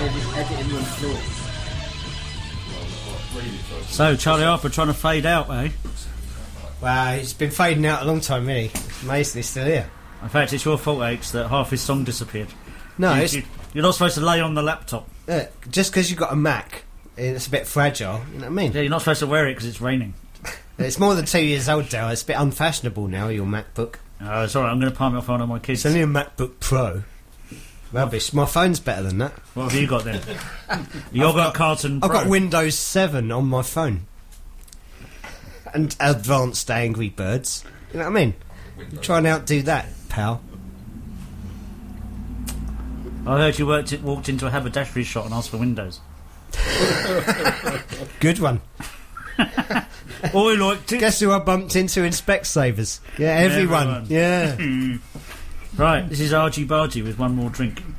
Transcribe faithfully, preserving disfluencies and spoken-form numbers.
edit, editing room floor. So, Charlie Harper trying to fade out, eh? Well, it's been fading out a long time, really. It's amazing he's still here. In fact, it's your fault, H, that half his song disappeared. No, you, it's... You, you're not supposed to lay on the laptop. Uh, just because you've got a Mac, it's a bit fragile, you know what I mean? Yeah, you're not supposed to wear it because it's raining. It's more than two years old now. It's a bit unfashionable now, your MacBook. Oh, it's alright, I'm going to palm it off one of my kids. It's only a MacBook Pro. Rubbish. My phone's better than that. What have you got then? You've got Carlton Pro. I've got Windows seven on my phone. And advanced Angry Birds. You know what I mean? You try and outdo that, pal. I heard you worked it, walked into a haberdashery shop and asked for windows. Good one. Oh, like t- Guess who I bumped into in Specsavers? Yeah, everyone. Everyone. Yeah. Right, this is Argy Bargy with one more drink.